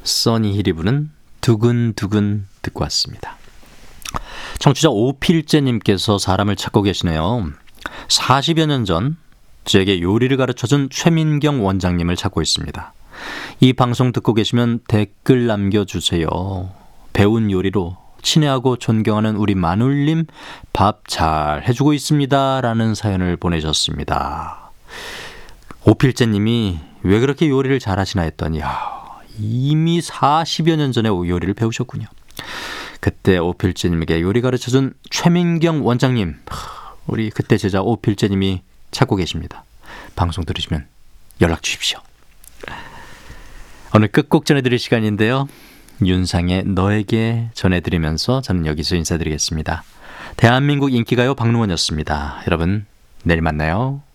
써니힐이 부른 두근두근 듣고 왔습니다. 청취자 오필재님께서 사람을 찾고 계시네요. 40여 년 전 저에게 요리를 가르쳐준 최민경 원장님을 찾고 있습니다. 이 방송 듣고 계시면 댓글 남겨주세요. 배운 요리로 친애하고 존경하는 우리 마눌님 밥 잘 해주고 있습니다 라는 사연을 보내셨습니다. 오필재님이 왜 그렇게 요리를 잘하시나 했더니 이미 40여 년 전에 요리를 배우셨군요. 그때 오필재님에게 요리 가르쳐준 최민경 원장님, 우리 그때 제자 오필재님이 찾고 계십니다. 방송 들으시면 연락 주십시오. 오늘 끝곡 전해드릴 시간인데요. 윤상의 너에게 전해드리면서 저는 여기서 인사드리겠습니다. 대한민국 인기가요 박능원이었습니다. 여러분 내일 만나요.